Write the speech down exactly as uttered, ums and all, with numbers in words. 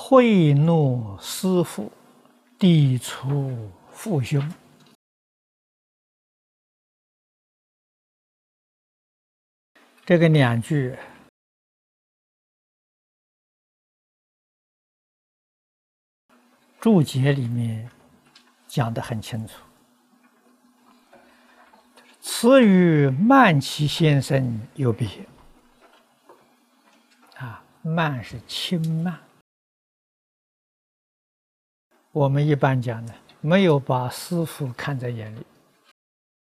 贿赂师父，抵触父兄。这个两句注解里面讲得很清楚。此与慢其先生有别。啊，慢是轻慢。我们一般讲呢，没有把师父看在眼里。